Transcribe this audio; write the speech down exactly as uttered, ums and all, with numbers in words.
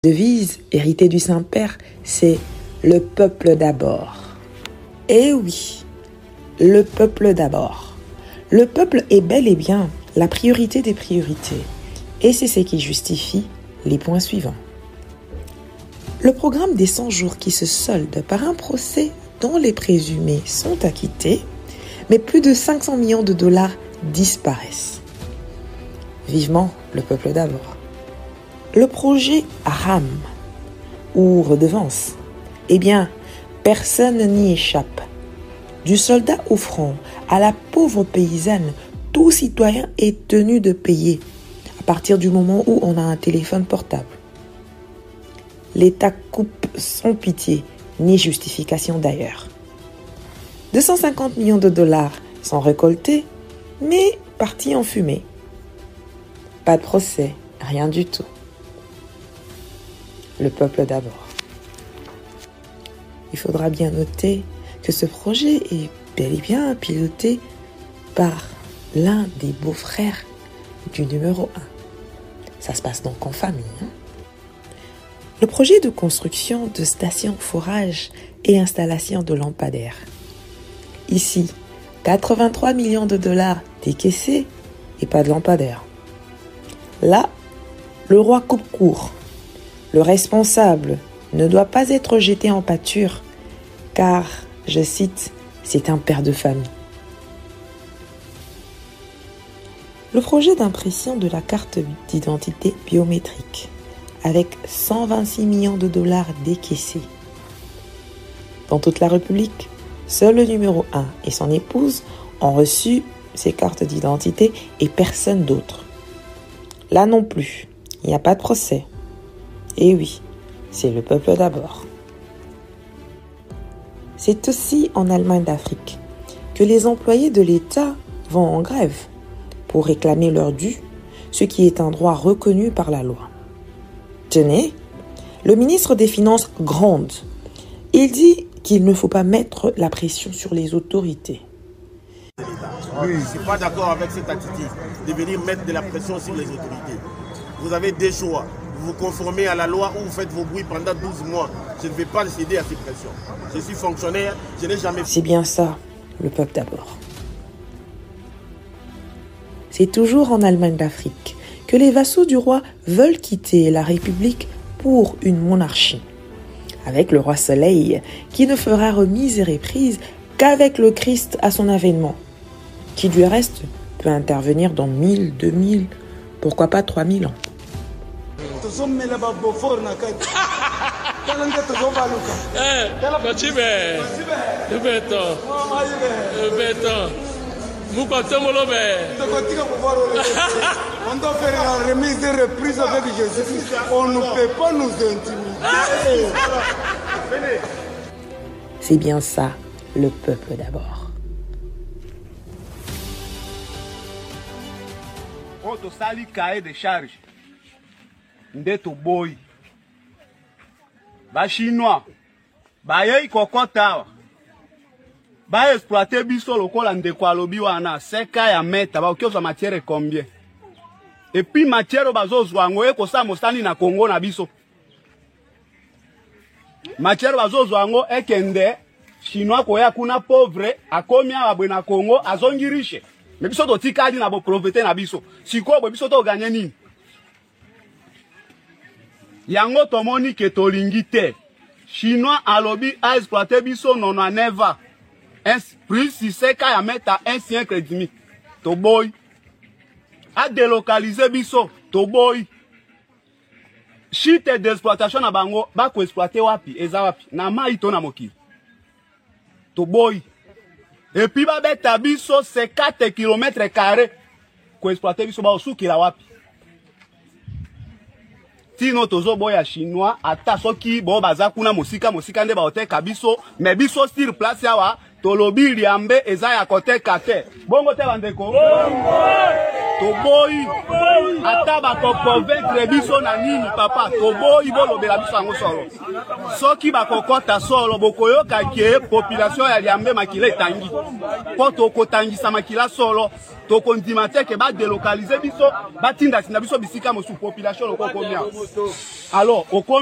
devise héritée du Saint-Père, c'est le peuple d'abord. Eh oui, le peuple d'abord. Le peuple est bel et bien la priorité des priorités. Et c'est ce qui justifie les points suivants. Le programme des cent jours qui se solde par un procès dont les présumés sont acquittés, mais plus de cinq cents millions de dollars disparaissent. Vivement le peuple d'abord. Le projet R A M, ou redevance, eh bien, personne n'y échappe. Du soldat au front à la pauvre paysanne, tout citoyen est tenu de payer à partir du moment où on a un téléphone portable. L'État coupe sans pitié, ni justification d'ailleurs. deux cent cinquante millions de dollars sont récoltés, mais partis en fumée. Pas de procès, rien du tout. Le peuple d'abord. Il faudra bien noter que ce projet est bel et bien piloté par l'un des beaux-frères du numéro un. Ça se passe donc en famille. Hein? Le projet de construction de stations forage et installation de lampadaires. Ici, quatre-vingt-trois millions de dollars décaissés et pas de lampadaires. Là, le roi coupe court. Le responsable ne doit pas être jeté en pâture, car, je cite, c'est un père de famille. Le projet d'impression de la carte d'identité biométrique, avec cent vingt-six millions de dollars décaissés. Dans toute la République, seul le numéro un et son épouse ont reçu ces cartes d'identité et personne d'autre. Là non plus, il n'y a pas de procès. Et oui, c'est le peuple d'abord. C'est aussi en Allemagne d'Afrique que les employés de l'État vont en grève pour réclamer leur dû, ce qui est un droit reconnu par la loi. Tenez, le ministre des Finances gronde. Il dit qu'il ne faut pas mettre la pression sur les autorités. Oui, je ne suis pas d'accord avec cette attitude de venir mettre de la pression sur les autorités. Vous avez des choix. Vous vous conformez à la loi ou vous faites vos bruits pendant douze mois. Je ne vais pas céder à ces pressions. Je suis fonctionnaire, je n'ai jamais... C'est bien ça, le peuple d'abord. C'est toujours en Allemagne d'Afrique que les vassaux du roi veulent quitter la République pour une monarchie. Avec le roi Soleil, qui ne fera remise et reprise qu'avec le Christ à son avènement, qui du reste peut intervenir dans mille, deux mille, pourquoi pas trois mille ans. On doit faire la remise et reprise avec Jésus. On ne peut pas nous intimider. C'est bien ça, le peuple d'abord. On te sali cahier de charge. Ndeto boy. Ba chinois. Ba yei kokota. Ba exploiter biso lokola ndeko alobi wana seka ya meta ba okioza matière combien. Et puis matière bazozwa ngo eko sa mostani na Congo na biso. Matière bazozwa ngo ekende chinois koya kuna pauvre akomi abwe na Congo azongi riche. Mais biso to tikadi na bo profiter na biso. Siko bo biso to gagner nini? Yango tomoni ke tolingi te. Chinois alobi a exploiter biso nono neva. Un plus si c'est qu'à mettre un siècle et demi. To boy. A délocaliser biso. To boy. Chite d'exploitation na bango. Ba ko exploiter wapi. Eza wapi. Na ma ito na moki. To boy. Et puis ba beta biso cinquante kilomètres carrés. Ko exploiter biso ba osuki la wapi. Tino tozo boya chinois. Ata soki bo baza kuna mosika mosika nde ba hotel kabiso. Mais biso sur place yawa. tolobi liambe eza ya koteka te bongo te bandeko toboyi ata bakoconvaincre biso na nini papa toboyi bolobela biso yango solo soki bakokota solo bokoyoka ke population ya liambe makila etangi po tokotangisa makila solo tokondima te ke badelokalize biso batinda sinda biso bisika mosu population lokokomia alors